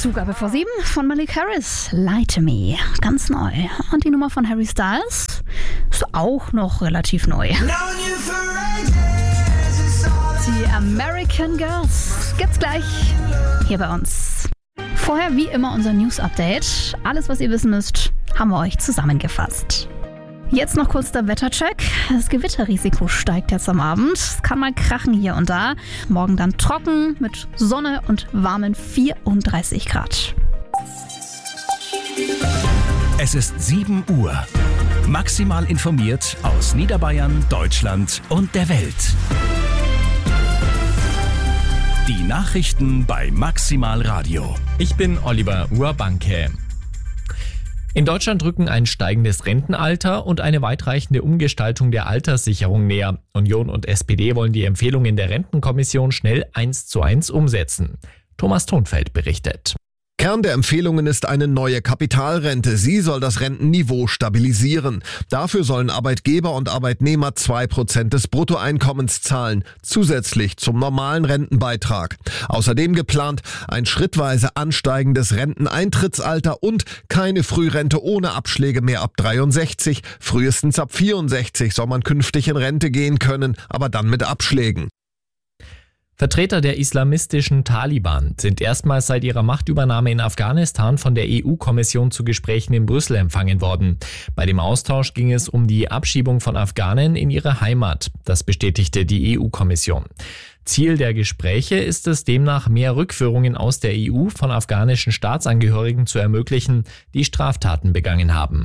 Zugabe vor 7 von Malik Harris, Lie to Me, ganz neu. Und die Nummer von Harry Styles ist auch noch relativ neu. Die American Girls gibt's gleich hier bei uns. Vorher wie immer unser News-Update. Alles, was ihr wissen müsst, haben wir euch zusammengefasst. Jetzt noch kurz der Wettercheck. Das Gewitterrisiko steigt jetzt am Abend. Es kann mal krachen hier und da. Morgen dann trocken mit Sonne und warmen 34 Grad. Es ist 7 Uhr. Maximal informiert aus Niederbayern, Deutschland und der Welt. Die Nachrichten bei Maximal Radio. Ich bin Oliver Urbanke. In Deutschland rücken ein steigendes Rentenalter und eine weitreichende Umgestaltung der Alterssicherung näher. Union und SPD wollen die Empfehlungen der Rentenkommission schnell 1:1 umsetzen. Thomas Thonfeld berichtet. Kern der Empfehlungen ist eine neue Kapitalrente. Sie soll das Rentenniveau stabilisieren. Dafür sollen Arbeitgeber und Arbeitnehmer 2% des Bruttoeinkommens zahlen, zusätzlich zum normalen Rentenbeitrag. Außerdem geplant ein schrittweise ansteigendes Renteneintrittsalter und keine Frührente ohne Abschläge mehr ab 63. Frühestens ab 64 soll man künftig in Rente gehen können, aber dann mit Abschlägen. Vertreter der islamistischen Taliban sind erstmals seit ihrer Machtübernahme in Afghanistan von der EU-Kommission zu Gesprächen in Brüssel empfangen worden. Bei dem Austausch ging es um die Abschiebung von Afghanen in ihre Heimat. Das bestätigte die EU-Kommission. Ziel der Gespräche ist es demnach, mehr Rückführungen aus der EU von afghanischen Staatsangehörigen zu ermöglichen, die Straftaten begangen haben.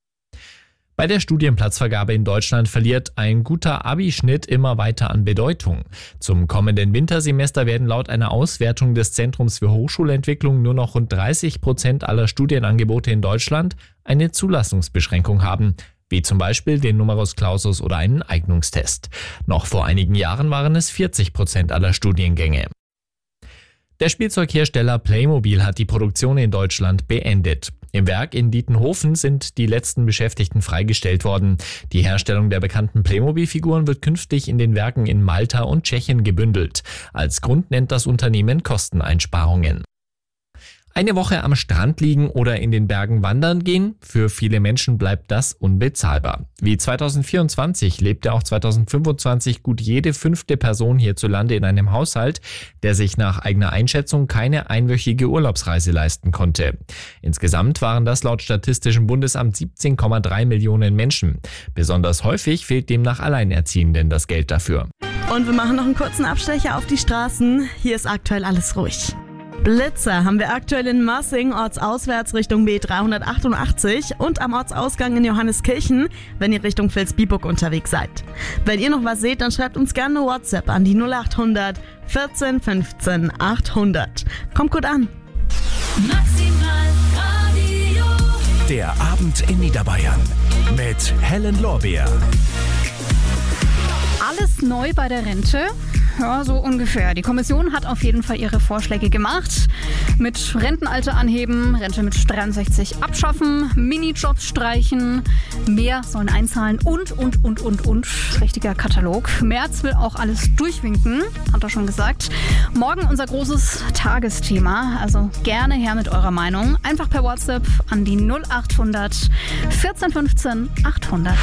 Bei der Studienplatzvergabe in Deutschland verliert ein guter Abi-Schnitt immer weiter an Bedeutung. Zum kommenden Wintersemester werden laut einer Auswertung des Zentrums für Hochschulentwicklung nur noch rund 30% aller Studienangebote in Deutschland eine Zulassungsbeschränkung haben, wie zum Beispiel den Numerus Clausus oder einen Eignungstest. Noch vor einigen Jahren waren es 40% aller Studiengänge. Der Spielzeughersteller Playmobil hat die Produktion in Deutschland beendet. Im Werk in Dietenhofen sind die letzten Beschäftigten freigestellt worden. Die Herstellung der bekannten Playmobil-Figuren wird künftig in den Werken in Malta und Tschechien gebündelt. Als Grund nennt das Unternehmen Kosteneinsparungen. Eine Woche am Strand liegen oder in den Bergen wandern gehen, für viele Menschen bleibt das unbezahlbar. Wie 2024 lebte auch 2025 gut jede 5. Person hierzulande in einem Haushalt, der sich nach eigener Einschätzung keine einwöchige Urlaubsreise leisten konnte. Insgesamt waren das laut Statistischem Bundesamt 17,3 Millionen Menschen. Besonders häufig fehlt demnach Alleinerziehenden das Geld dafür. Und wir machen noch einen kurzen Abstecher auf die Straßen. Hier ist aktuell alles ruhig. Blitzer haben wir aktuell in Massing, ortsauswärts Richtung B388 und am Ortsausgang in Johanneskirchen, wenn ihr Richtung Vilsbiburg unterwegs seid. Wenn ihr noch was seht, dann schreibt uns gerne eine WhatsApp an die 0800 14 15 800. Kommt gut an. Maximal Radio. Der Abend in Niederbayern mit Helen Lorbeer. Alles neu bei der Rente? Ja, so ungefähr. Die Kommission hat auf jeden Fall ihre Vorschläge gemacht. Mit Rentenalter anheben, Rente mit 63 abschaffen, Minijobs streichen, mehr sollen einzahlen und. Richtiger Katalog. Merz will auch alles durchwinken, hat er schon gesagt. Morgen unser großes Tagesthema. Also gerne her mit eurer Meinung. Einfach per WhatsApp an die 0800 14 15 800.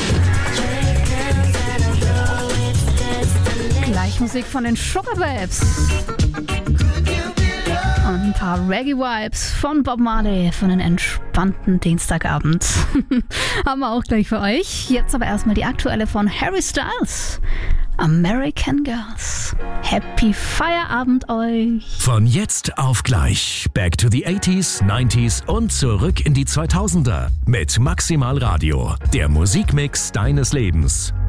Gleich Musik von den Sugar Babes. Und ein paar Reggae-Vibes von Bob Marley für einen entspannten Dienstagabend. Haben wir auch gleich für euch. Jetzt aber erstmal die aktuelle von Harry Styles. American Girls. Happy Feierabend euch. Von jetzt auf gleich. Back to the 80s, 90s und zurück in die 2000er. Mit Maximal Radio. Der Musikmix deines Lebens.